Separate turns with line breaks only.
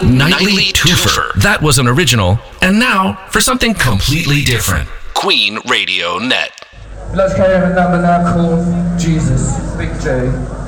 Nightly Twofer. That was an original. And now for something completely different. Queen Radio Net.
Let's carry on a number now called Jesus, Big J.